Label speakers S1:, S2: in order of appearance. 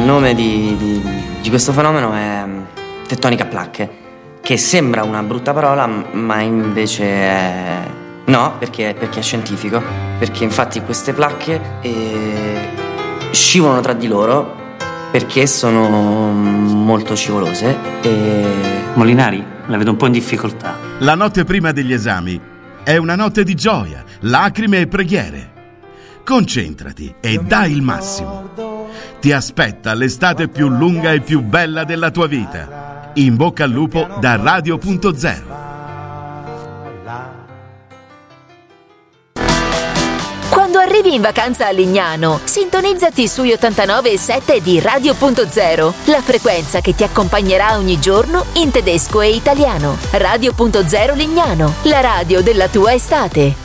S1: nome di questo fenomeno è tettonica a placche, che sembra una brutta parola, ma invece è... no, perché è scientifico, perché infatti queste placche scivolano tra di loro perché sono molto scivolose e...
S2: Molinari, la vedo un po' in difficoltà.
S3: La notte prima degli esami è una notte di gioia, lacrime e preghiere. Concentrati e dai il massimo. Ti aspetta l'estate più lunga e più bella della tua vita. In bocca al lupo da Radio.0.
S4: Quando arrivi in vacanza a Lignano, sintonizzati sugli 89.7 di Radio.0, la frequenza che ti accompagnerà ogni giorno in tedesco e italiano. Radio.0 Lignano, la radio della tua estate.